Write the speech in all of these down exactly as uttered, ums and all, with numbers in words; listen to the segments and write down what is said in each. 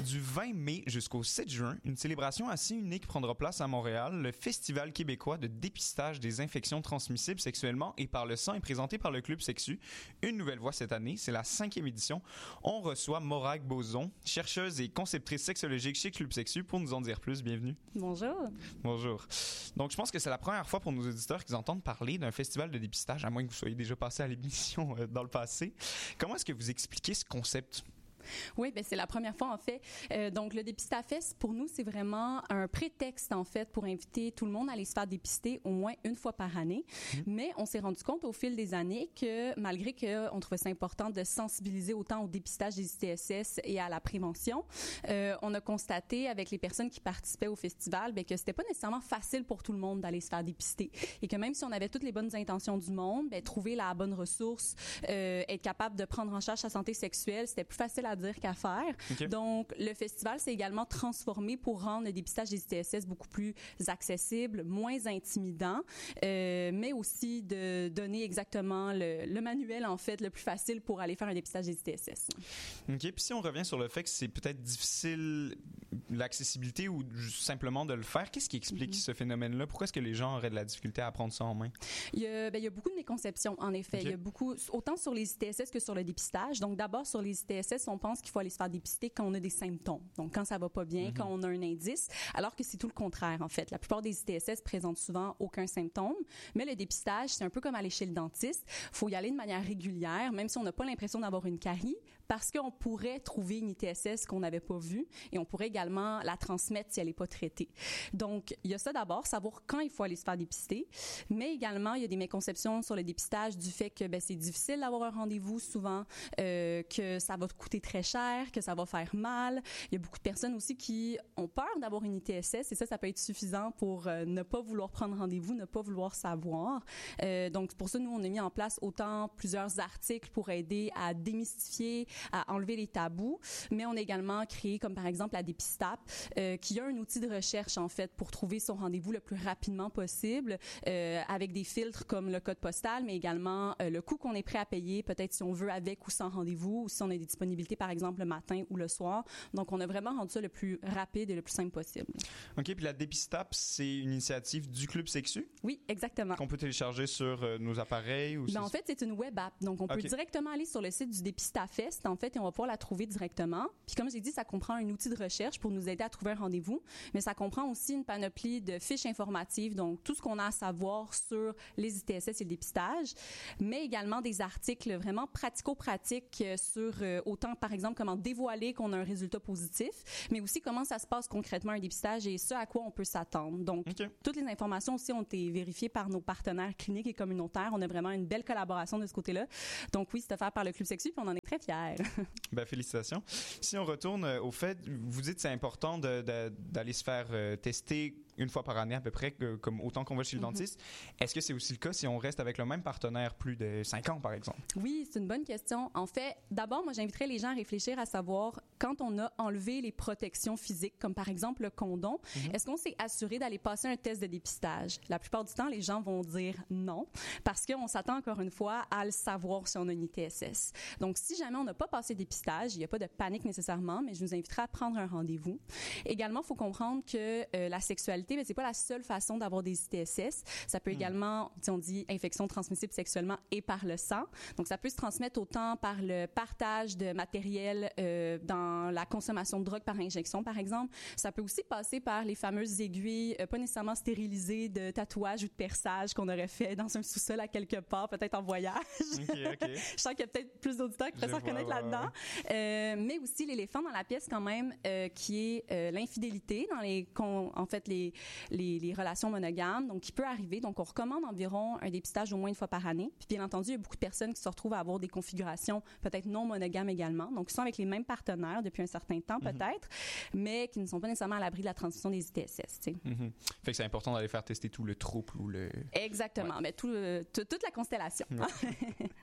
Du vingt mai jusqu'au sept juin, une célébration assez unique prendra place à Montréal. Le Festival québécois de dépistage des infections transmissibles sexuellement et par le sang est présenté par le Club Sexu. Une nouvelle voix cette année, c'est la cinquième édition. On reçoit Morag Boson, chercheuse et conceptrice sexologique chez Club Sexu, pour nous en dire plus. Bienvenue. Bonjour. Bonjour. Donc, je pense que c'est la première fois pour nos auditeurs qu'ils entendent parler d'un festival de dépistage, à moins que vous soyez déjà passé à l'émission euh, dans le passé. Comment est-ce que vous expliquez ce concept? Oui, ben c'est la première fois en fait. Euh, donc le Dépistafest pour nous c'est vraiment un prétexte en fait pour inviter tout le monde à aller se faire dépister au moins une fois par année. Mmh. Mais on s'est rendu compte au fil des années que malgré que on trouvait ça important de sensibiliser autant au dépistage des I T S S et à la prévention, euh, on a constaté avec les personnes qui participaient au festival ben que c'était pas nécessairement facile pour tout le monde d'aller se faire dépister et que même si on avait toutes les bonnes intentions du monde, ben trouver la bonne ressource, euh, être capable de prendre en charge sa santé sexuelle, c'était plus facile à dire qu'à faire. Okay. Donc, le festival s'est également transformé pour rendre le dépistage des I T S S beaucoup plus accessible, moins intimidant, euh, mais aussi de donner exactement le, le manuel, en fait, le plus facile pour aller faire un dépistage des I T S S. OK. Puis si on revient sur le fait que c'est peut-être difficile, l'accessibilité ou simplement de le faire, qu'est-ce qui explique mm-hmm. ce phénomène-là? Pourquoi est-ce que les gens auraient de la difficulté à prendre ça en main? Il y a, ben, il y a beaucoup de méconceptions, en effet. Okay. Il y a beaucoup, autant sur les I T S S que sur le dépistage. Donc, d'abord, sur les I T S S, on pense qu'il faut aller se faire dépister quand on a des symptômes. Donc, quand ça va pas bien, mm-hmm. quand on a un indice, alors que c'est tout le contraire, en fait. La plupart des I T S S présentent souvent aucun symptôme, mais le dépistage, c'est un peu comme aller chez le dentiste. Il faut y aller de manière régulière, même si on n'a pas l'impression d'avoir une carie, parce qu'on pourrait trouver une I T S S qu'on n'avait pas vue et on pourrait également la transmettre si elle n'est pas traitée. Donc, il y a ça d'abord, savoir quand il faut aller se faire dépister, mais également, il y a des méconceptions sur le dépistage du fait que ben, c'est difficile d'avoir un rendez-vous souvent, euh, que ça va coûter très cher, que ça va faire mal. Il y a beaucoup de personnes aussi qui ont peur d'avoir une I T S S et ça, ça peut être suffisant pour euh, ne pas vouloir prendre rendez-vous, ne pas vouloir savoir. Euh, donc, pour ça, nous, on a mis en place autant plusieurs articles pour aider à démystifier, à enlever les tabous, mais on a également créé, comme par exemple la Dépistap, euh, qui a un outil de recherche, en fait, pour trouver son rendez-vous le plus rapidement possible, euh, avec des filtres comme le code postal, mais également euh, le coût qu'on est prêt à payer, peut-être si on veut avec ou sans rendez-vous, ou si on a des disponibilités, par exemple, le matin ou le soir. Donc, on a vraiment rendu ça le plus rapide et le plus simple possible. OK. Puis la Dépistap, c'est une initiative du Club Sexu? Oui, exactement. Qu'on peut télécharger sur euh, nos appareils? Ou ben, en fait, c'est une web app. Donc, on peut okay. directement aller sur le site du Dépistafest, en fait, et on va pouvoir la trouver directement. Puis, comme j'ai dit, ça comprend un outil de recherche pour nous aider à trouver un rendez-vous, mais ça comprend aussi une panoplie de fiches informatives, donc tout ce qu'on a à savoir sur les I T S S et le dépistage, mais également des articles vraiment pratico-pratiques sur euh, autant, par exemple, comment dévoiler qu'on a un résultat positif, mais aussi comment ça se passe concrètement un dépistage et ce à quoi on peut s'attendre. Donc, okay. toutes les informations aussi ont été vérifiées par nos partenaires cliniques et communautaires. On a vraiment une belle collaboration de ce côté-là. Donc oui, c'est offert par le Club Sexu, puis on en est très fiers. Ben, félicitations. Si on retourne au fait, vous dites que c'est important de, de, d'aller se faire euh, tester une fois par année à peu près, que, comme autant qu'on va chez le mm-hmm. dentiste. Est-ce que c'est aussi le cas si on reste avec le même partenaire plus de cinq ans, par exemple? Oui, c'est une bonne question. En fait, d'abord, moi, j'inviterais les gens à réfléchir à savoir, quand on a enlevé les protections physiques, comme par exemple le condom, mm-hmm. est-ce qu'on s'est assuré d'aller passer un test de dépistage? La plupart du temps, les gens vont dire non, parce qu'on s'attend encore une fois à le savoir si on a une I T S S. Donc, si jamais on n'a pas passé dépistage, il n'y a pas de panique nécessairement, mais je vous inviterai à prendre un rendez-vous. Également, il faut comprendre que euh, la sexualité, mais c'est pas la seule façon d'avoir des I T S S. Ça peut mmh. également, on dit infection transmissible sexuellement et par le sang. Donc, ça peut se transmettre autant par le partage de matériel euh, dans la consommation de drogue par injection, par exemple. Ça peut aussi passer par les fameuses aiguilles, euh, pas nécessairement stérilisées, de tatouage ou de perçage qu'on aurait fait dans un sous-sol à quelque part, peut-être en voyage. Okay, okay. Je sens qu'il y a peut-être plus d'auditeurs qui pourraient se reconnaître ouais, là-dedans. Ouais. Euh, mais aussi l'éléphant dans la pièce quand même, euh, qui est euh, l'infidélité dans les, con, en fait, les Les, les relations monogames, donc qui peut arriver. Donc, on recommande environ un dépistage au moins une fois par année. Puis, bien entendu, il y a beaucoup de personnes qui se retrouvent à avoir des configurations peut-être non monogames également. Donc, qui sont avec les mêmes partenaires depuis un certain temps, mm-hmm. peut-être, mais qui ne sont pas nécessairement à l'abri de la transmission des I T S S. Tu sais. Mm-hmm. Fait que c'est important d'aller faire tester tout le trouble ou le... Exactement. Ouais. Mais tout le, tout, toute la constellation. Ouais.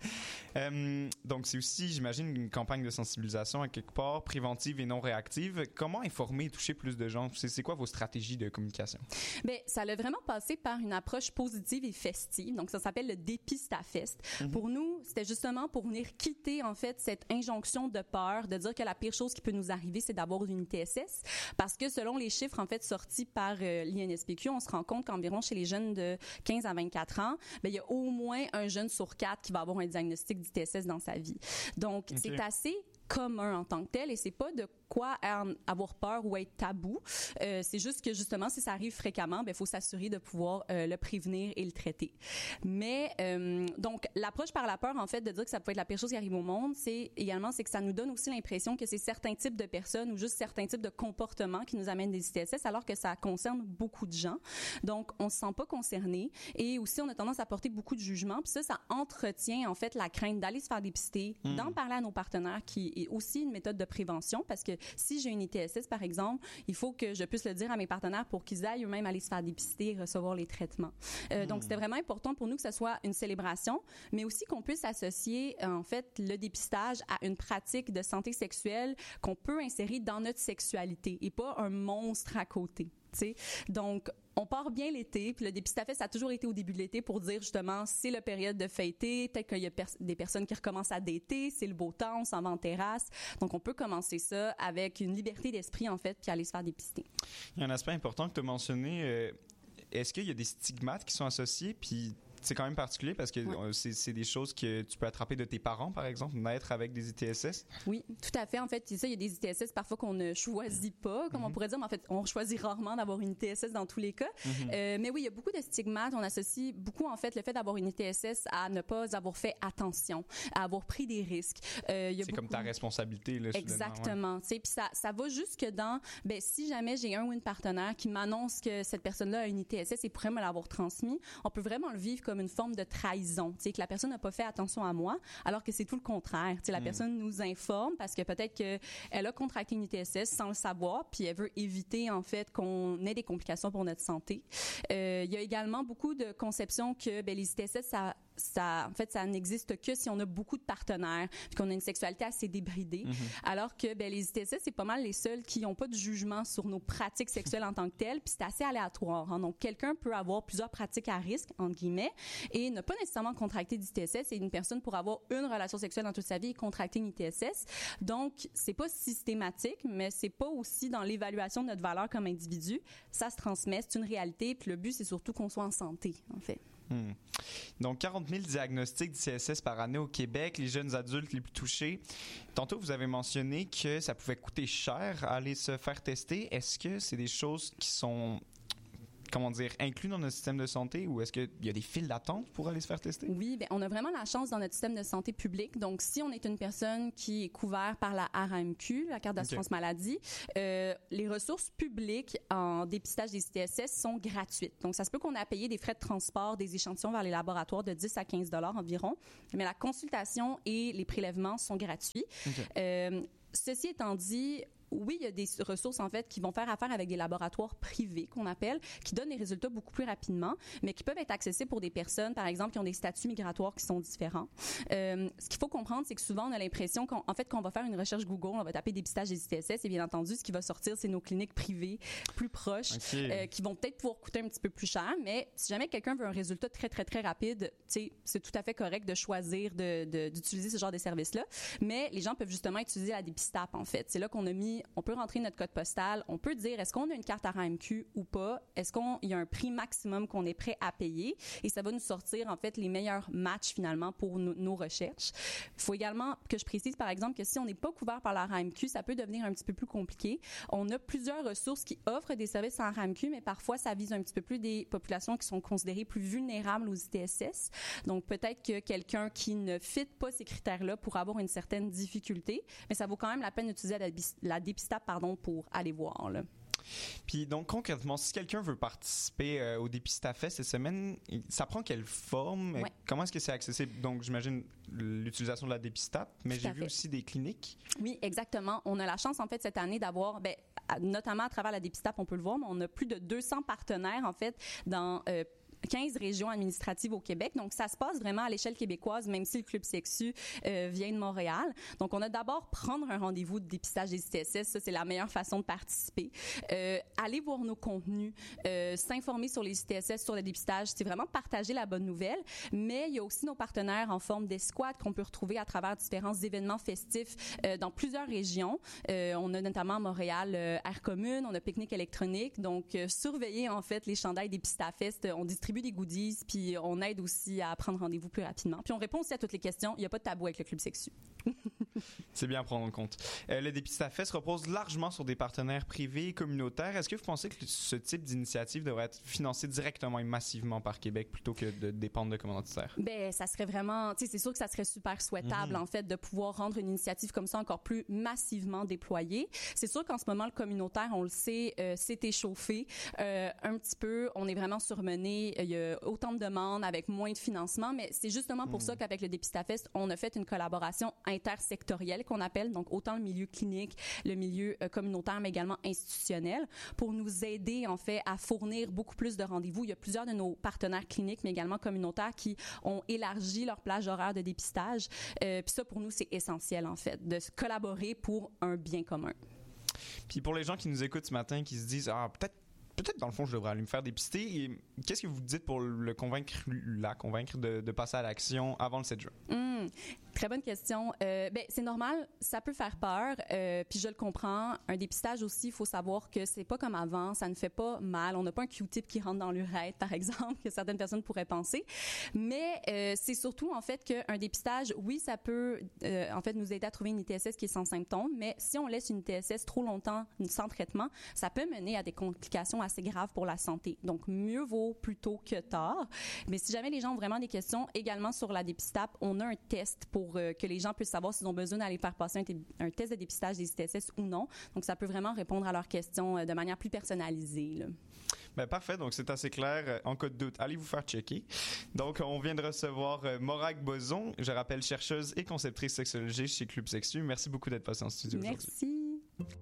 euh, donc, c'est aussi, j'imagine, une campagne de sensibilisation à quelque part, préventive et non réactive. Comment informer et toucher plus de gens? C'est, c'est quoi vos stratégies de communication? Bien, ça a vraiment passé par une approche positive et festive. Donc, ça s'appelle le Dépistafest. Mm-hmm. Pour nous, c'était justement pour venir quitter, en fait, cette injonction de peur, de dire que la pire chose qui peut nous arriver, c'est d'avoir une I T S S. Parce que selon les chiffres, en fait, sortis par euh, l'I N S P Q, on se rend compte qu'environ chez les jeunes de quinze à vingt-quatre ans, bien, il y a au moins un jeune sur quatre qui va avoir un diagnostic d'I T S S dans sa vie. Donc, okay. c'est assez commun en tant que tel et c'est pas de quoi avoir peur ou être tabou. Euh, c'est juste que justement, si ça arrive fréquemment, ben faut s'assurer de pouvoir euh, le prévenir et le traiter. Mais euh, donc l'approche par la peur, en fait, de dire que ça peut être la pire chose qui arrive au monde, c'est également c'est que ça nous donne aussi l'impression que c'est certains types de personnes ou juste certains types de comportements qui nous amènent des I T S S, alors que ça concerne beaucoup de gens. Donc on se sent pas concerné et aussi on a tendance à porter beaucoup de jugement. Puis ça, ça entretient en fait la crainte d'aller se faire dépister, mmh. d'en parler à nos partenaires, qui est aussi une méthode de prévention parce que si j'ai une I T S S, par exemple, il faut que je puisse le dire à mes partenaires pour qu'ils aillent eux-mêmes aller se faire dépister et recevoir les traitements. Euh, mmh. Donc, c'était vraiment important pour nous que ce soit une célébration, mais aussi qu'on puisse associer, en fait, le dépistage à une pratique de santé sexuelle qu'on peut insérer dans notre sexualité et pas un monstre à côté. T'sais. Donc, on part bien l'été, puis le Dépistafest, ça a toujours été au début de l'été pour dire justement, c'est la période de fêter, peut-être qu'il y a pers- des personnes qui recommencent à dater, c'est le beau temps, on s'en va en terrasse. Donc, on peut commencer ça avec une liberté d'esprit, en fait, puis aller se faire dépister. Il y a un aspect important que tu as mentionné. Euh, est-ce qu'il y a des stigmates qui sont associés, puis c'est quand même particulier parce que ouais. c'est, c'est des choses que tu peux attraper de tes parents, par exemple, naître avec des I T S S? Oui, tout à fait. En fait, c'est ça, il y a des I T S S parfois qu'on ne choisit pas, comme mm-hmm. on pourrait dire, mais en fait, on choisit rarement d'avoir une I T S S dans tous les cas. Mm-hmm. Euh, mais oui, il y a beaucoup de stigmates. On associe beaucoup, en fait, le fait d'avoir une I T S S à ne pas avoir fait attention, à avoir pris des risques. Euh, il y a c'est beaucoup... comme ta responsabilité, là, exactement. Ouais. Puis ça, ça va jusque dans, ben, si jamais j'ai un ou une partenaire qui m'annonce que cette personne-là a une I T S S et pourrait me l'avoir transmis, on peut vraiment le vivre comme une forme de trahison. Tu sais, que la personne n'a pas fait attention à moi, alors que c'est tout le contraire. Tu sais, la mm. personne nous informe parce que peut-être qu'elle a contracté une I T S S sans le savoir, puis elle veut éviter, en fait, qu'on ait des complications pour notre santé. Euh, il y a également beaucoup de conceptions que ben, les I T S S, ça Ça, en fait, ça n'existe que si on a beaucoup de partenaires puis qu'on a une sexualité assez débridée. Mm-hmm. Alors que ben, les I T S S, c'est pas mal les seuls qui n'ont pas de jugement sur nos pratiques sexuelles en tant que telles, puis c'est assez aléatoire. Hein? Donc, quelqu'un peut avoir plusieurs pratiques à risque, entre guillemets, et ne pas nécessairement contracter d'I T S S. Et une personne pour avoir une relation sexuelle dans toute sa vie et contracter une I T S S. Donc, c'est pas systématique, mais c'est pas aussi dans l'évaluation de notre valeur comme individu. Ça se transmet, c'est une réalité, puis le but, c'est surtout qu'on soit en santé, en fait. Hmm. Donc, quarante mille diagnostics d'I T S S par année au Québec, les jeunes adultes les plus touchés. Tantôt, vous avez mentionné que ça pouvait coûter cher à aller se faire tester. Est-ce que c'est des choses qui sont, comment dire, inclus dans notre système de santé ou est-ce qu'il y a des files d'attente pour aller se faire tester? Oui, bien, on a vraiment la chance dans notre système de santé publique. Donc, si on est une personne qui est couverte par la R A M Q, la carte d'assurance okay. maladie, euh, les ressources publiques en dépistage des I T S S sont gratuites. Donc, ça se peut qu'on ait à payer des frais de transport, des échantillons vers les laboratoires de dix à quinze dollars environ, mais la consultation et les prélèvements sont gratuits. Okay. Euh, ceci étant dit, oui, il y a des ressources, en fait, qui vont faire affaire avec des laboratoires privés, qu'on appelle, qui donnent des résultats beaucoup plus rapidement, mais qui peuvent être accessibles pour des personnes, par exemple, qui ont des statuts migratoires qui sont différents. Euh, ce qu'il faut comprendre, c'est que souvent, on a l'impression qu'en en fait, qu'on va faire une recherche Google, on va taper dépistage des I T S S, et bien entendu, ce qui va sortir, c'est nos cliniques privées plus proches, okay. euh, qui vont peut-être pouvoir coûter un petit peu plus cher, mais si jamais quelqu'un veut un résultat très, très, très rapide, tu sais, c'est tout à fait correct de choisir de, de, d'utiliser ce genre de service-là, mais les gens peuvent justement utiliser la Dépistap, en fait. C'est là qu'on a mis on peut rentrer notre code postal, on peut dire est-ce qu'on a une carte R A M Q ou pas, est-ce qu'il y a un prix maximum qu'on est prêt à payer et ça va nous sortir en fait les meilleurs matchs finalement pour no- nos recherches. Il faut également que je précise par exemple que si on n'est pas couvert par la R A M Q, ça peut devenir un petit peu plus compliqué. On a plusieurs ressources qui offrent des services en R A M Q, mais parfois ça vise un petit peu plus des populations qui sont considérées plus vulnérables aux I T S S. Donc peut-être que quelqu'un qui ne fit pas ces critères-là pourra avoir une certaine difficulté, mais ça vaut quand même la peine d'utiliser la, la Dépistap pardon, pour aller voir. Là. Puis donc concrètement, si quelqu'un veut participer euh, au Dépistafest cette semaine, ça prend quelle forme? Ouais. Comment est-ce que c'est accessible? Donc j'imagine l'utilisation de la Dépistap, mais Tout j'ai vu fait. aussi des cliniques. Oui, exactement. On a la chance en fait cette année d'avoir, ben, notamment à travers la Dépistap, on peut le voir, mais on a plus de deux cents partenaires en fait dans euh, quinze régions administratives au Québec. Donc, ça se passe vraiment à l'échelle québécoise, même si le Club Sexu euh, vient de Montréal. Donc, on a d'abord prendre un rendez-vous de dépistage des I T S S. Ça, c'est la meilleure façon de participer. Euh, aller voir nos contenus, euh, s'informer sur les I T S S, sur le dépistage. C'est vraiment partager la bonne nouvelle. Mais il y a aussi nos partenaires en forme d'escouade qu'on peut retrouver à travers différents événements festifs euh, dans plusieurs régions. Euh, on a notamment à Montréal euh, Air Commune, on a Pique-Nique électronique. Donc, euh, surveiller en fait les chandails d'Épistafest. On distribue des goodies, puis on aide aussi à prendre rendez-vous plus rapidement. Puis on répond aussi à toutes les questions. Il n'y a pas de tabou avec le Club Sexu. C'est bien à prendre en compte. Euh, le Dépistafest repose largement sur des partenaires privés et communautaires. Est-ce que vous pensez que ce type d'initiative devrait être financé directement et massivement par Québec plutôt que de dépendre de commanditaires? Ben, ça serait vraiment, tu sais, c'est sûr que ça serait super souhaitable, mm-hmm. en fait, de pouvoir rendre une initiative comme ça encore plus massivement déployée. C'est sûr qu'en ce moment, le communautaire, on le sait, euh, s'est échauffé euh, un petit peu. On est vraiment surmené. Il y a autant de demandes avec moins de financement, mais c'est justement pour mm. ça qu'avec le Dépistafest, on a fait une collaboration intersectorielle qu'on appelle, donc autant le milieu clinique, le milieu euh, communautaire, mais également institutionnel, pour nous aider, en fait, à fournir beaucoup plus de rendez-vous. Il y a plusieurs de nos partenaires cliniques, mais également communautaires, qui ont élargi leur plage horaire de dépistage. Euh, puis ça, pour nous, c'est essentiel, en fait, de collaborer pour un bien commun. Puis pour les gens qui nous écoutent ce matin, qui se disent « Ah, peut-être Peut-être, dans le fond, je devrais aller me faire dépister. Et qu'est-ce que vous dites pour le convaincre, la convaincre de, de passer à l'action avant le sept juin? Mmh, très bonne question. Euh, ben, c'est normal, ça peut faire peur, euh, puis je le comprends. Un dépistage aussi, il faut savoir que c'est pas comme avant, ça ne fait pas mal. On n'a pas un Q-tip qui rentre dans l'urètre, par exemple, que certaines personnes pourraient penser. Mais euh, c'est surtout, en fait, qu'un dépistage, oui, ça peut, euh, en fait, nous aider à trouver une I T S S qui est sans symptômes, mais si on laisse une I T S S trop longtemps sans traitement, ça peut mener à des complications assez grave pour la santé. Donc, mieux vaut plus tôt que tard. Mais si jamais les gens ont vraiment des questions, également sur la Dépistap, on a un test pour euh, que les gens puissent savoir s'ils ont besoin d'aller faire passer un, t- un test de dépistage des I T S S ou non. Donc, ça peut vraiment répondre à leurs questions euh, de manière plus personnalisée, là. Ben, parfait, donc c'est assez clair. En cas de doute, allez vous faire checker. Donc, on vient de recevoir euh, Morag Boson, je rappelle chercheuse et conceptrice sexologie chez Club Sexu. Merci beaucoup d'être passée en studio aujourd'hui. Merci.